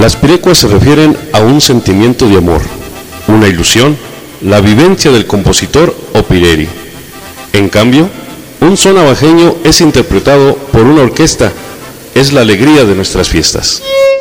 Las pirecuas se refieren a un sentimiento de amor, una ilusión, la vivencia del compositor o pireri. En cambio, un son navajeño es interpretado por una orquesta, es la alegría de nuestras fiestas.